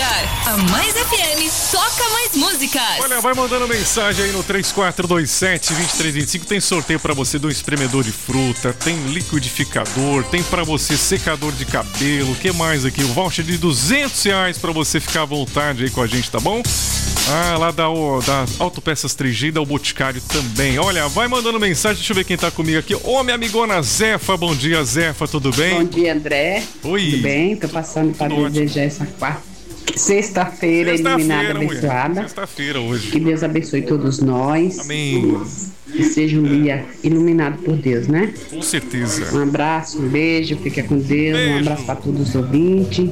lugar. A Mais FM toca mais músicas. Olha, vai mandando mensagem aí no 3427-2325. Tem sorteio pra você do espremedor de fruta, tem liquidificador, tem pra você secador de cabelo. O que mais aqui? Um voucher de R$200 pra você ficar à vontade aí com a gente, tá bom? Lá da Autopeças 3G, da O Boticário também. Olha, vai mandando mensagem, deixa eu ver quem tá comigo aqui. Ô, minha amigona Zefa, bom dia, Zefa, tudo bem? Bom dia, André. Oi. Tudo bem? Tô passando para desejar essa sexta-feira iluminada, abençoada. Sexta-feira hoje. Que Deus abençoe todos nós. Amém. Que seja um dia iluminado por Deus, né? Com certeza. Um abraço, um beijo, fica com Deus. Beijo. Um abraço para todos os ouvintes.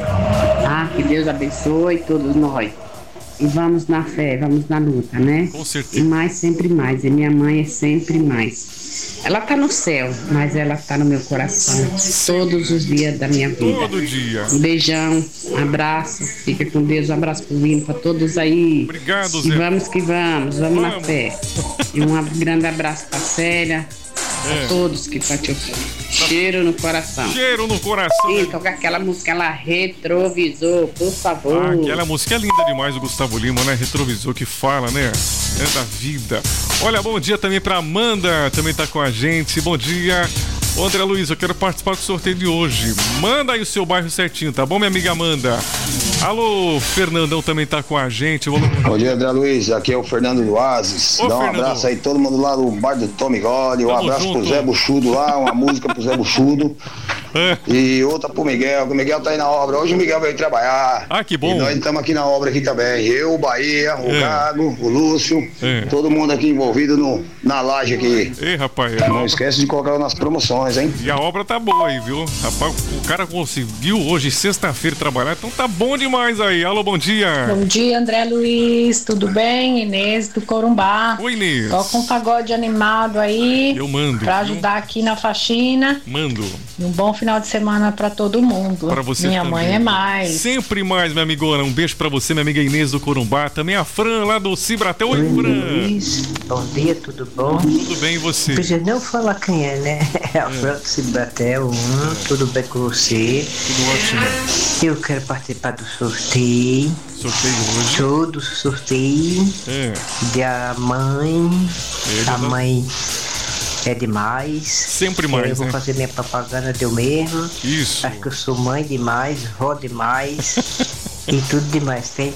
Que Deus abençoe todos nós. E vamos na fé, vamos na luta, né? Com certeza. E mais, sempre mais. E minha mãe é sempre mais. Ela tá no céu, mas ela tá no meu coração. Todos os dias da minha vida. Todo dia. Um beijão, um abraço. Fica com Deus, um abraço pro Vino, pra todos aí. Obrigado, Zé. E vamos na fé. E um grande abraço pra Célia. A todos que estão te ouvindo. Cheiro no coração. Cheiro no coração. Sim, toca aquela música lá, Retrovisor, por favor. Aquela música é linda demais do Gustavo Lima, né? Retrovisor que fala, né? É da vida. Olha, bom dia também pra Amanda, também tá com a gente. Bom dia. Ô, André Luiz, eu quero participar do sorteio de hoje. Manda aí o seu bairro certinho, tá bom, minha amiga Amanda? Alô, Fernandão também tá com a gente. Bom dia, André Luiz. Aqui é o Fernando do Oasis. Dá um abraço aí, todo mundo lá do bar do Tommy Gole. Um abraço pro Zé Buchudo lá, uma música pro Zé Buchudo. E outra pro Miguel, que o Miguel tá aí na obra. Hoje o Miguel veio trabalhar. Que bom. E nós estamos aqui na obra aqui também. Eu, o Bahia, o Gago, o Lúcio, todo mundo aqui envolvido na laje aqui. Ei, rapaz. Não esquece de colocar nas promoções, hein? E a obra tá boa aí, viu? Rapaz, o cara conseguiu hoje, sexta-feira, trabalhar, então tá bom demais aí. Alô, bom dia. Bom dia, André Luiz. Tudo bem? Inês do Corumbá. Oi, Inês. Toca um pagode animado aí. Eu mando. Pra ajudar aqui na faxina. Mando. E um bom final de semana pra todo mundo. Pra você Minha também. mãe é mais. Sempre mais, minha amigona. Um beijo pra você, minha amiga Inês do Corumbá. Também a Fran lá do Cibratel. Oi, Fran. Luiz, bom dia, tudo bom? Tudo bem, e você? Podia não falar quem é, né? É a Fran do Cibratel. Tudo bem com você? Tudo ótimo. Eu quero participar do sorteio. Sorteio hoje. Todo sorteio. Da mãe. A mãe é demais. Sempre mais, eu vou né? fazer minha propaganda de eu mesmo. Isso. Acho que eu sou mãe demais, vó demais. E tudo demais. Tem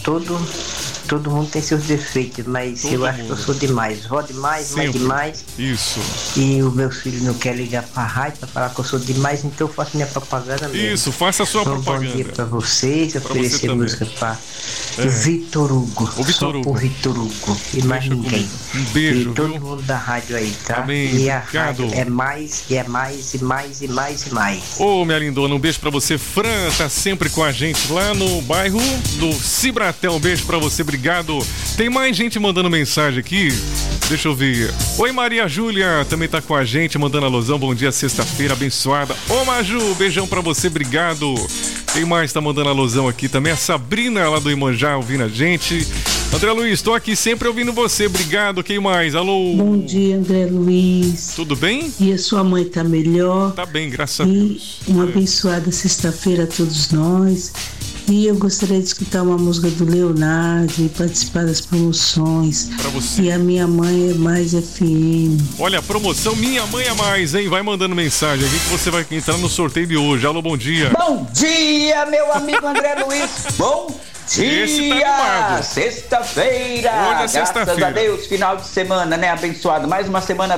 todo mundo tem seus defeitos, mas eu acho que eu sou demais. Vó demais, mãe demais. Isso. E os meus filhos não querem ligar pra rádio pra falar que eu sou demais, então eu faço minha propaganda mesmo. Isso, faça a sua propaganda. Bom dia pra vocês, oferecer música pra Vitor Hugo. Vitor Hugo. Por Vitor Hugo. E mais ninguém. Um beijo. E todo mundo da rádio aí, tá? Amém. E a rádio é mais, e é mais, e mais, e mais, e mais. Ô, minha lindona, um beijo pra você. Fran tá sempre com a gente lá no bairro do Cibratel. Um beijo pra você, obrigado. Tem mais gente mandando mensagem aqui. Deixa eu ver. Oi, Maria Júlia, também tá com a gente, mandando alusão. Bom dia, sexta-feira abençoada. Ô, Maju, beijão pra você, obrigado. Quem mais tá mandando alusão aqui também? A Sabrina, lá do Imanjá, ouvindo a gente. André Luiz, tô aqui sempre ouvindo você, obrigado. Quem mais? Alô? Bom dia, André Luiz. Tudo bem? E a sua mãe tá melhor? Tá bem, graças a Deus. Uma abençoada sexta-feira a todos nós. E eu gostaria de escutar uma música do Leonardo e participar das promoções. Pra você. E a Minha Mãe é Mais FM. Olha, a promoção Minha Mãe é Mais, hein? Vai mandando mensagem aqui que você vai entrar no sorteio de hoje. Alô, bom dia. Bom dia, meu amigo André Luiz. Bom dia! Tá sexta-feira! Hoje é sexta-feira. Graças a Deus, final de semana, né? Abençoado. Mais uma semana